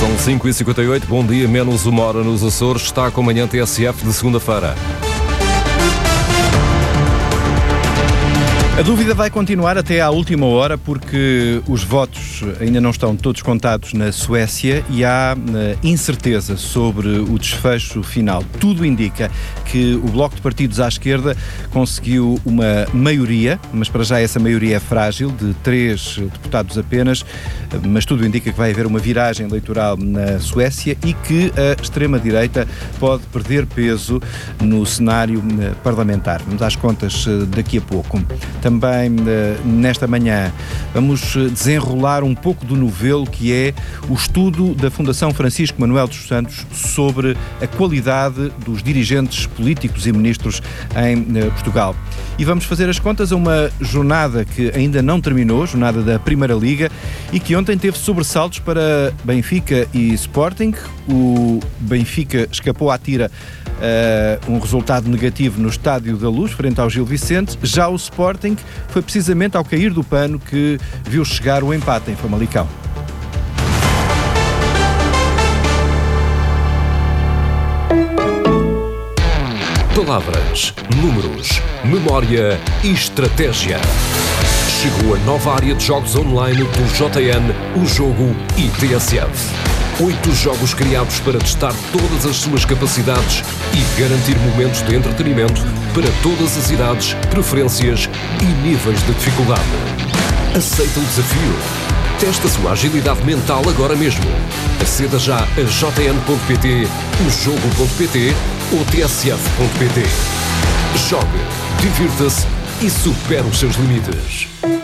São 5h58, bom dia, menos uma hora nos Açores, está com a manhã TSF de segunda-feira. A dúvida vai continuar até à última hora porque os votos ainda não estão todos contados na Suécia e há incerteza sobre o desfecho final. Tudo indica que o Bloco de Partidos à Esquerda conseguiu uma maioria, mas para já essa maioria é frágil, de 3 deputados apenas, mas tudo indica que vai haver uma viragem eleitoral na Suécia e que a extrema-direita pode perder peso no cenário parlamentar. Vamos às contas daqui a pouco. Também nesta manhã vamos desenrolar um pouco do novelo que é o estudo da Fundação Francisco Manuel dos Santos sobre a qualidade dos dirigentes políticos e ministros em Portugal. E vamos fazer as contas a uma jornada que ainda não terminou, jornada da Primeira Liga, e que ontem teve sobressaltos para Benfica e Sporting. O Benfica escapou à tira um resultado negativo no Estádio da Luz, frente ao Gil Vicente. Já o Sporting foi precisamente ao cair do pano que viu chegar o empate em Famalicão. Palavras, números, memória e estratégia. Chegou a nova área de jogos online do JN, o Jogo e TSF. 8 jogos criados para testar todas as suas capacidades e garantir momentos de entretenimento para todas as idades, preferências e níveis de dificuldade. Aceita o desafio? Testa a sua agilidade mental agora mesmo. Aceda já a jn.pt, ojogo.pt ou tsf.pt. Jogue, divirta-se e supere os seus limites.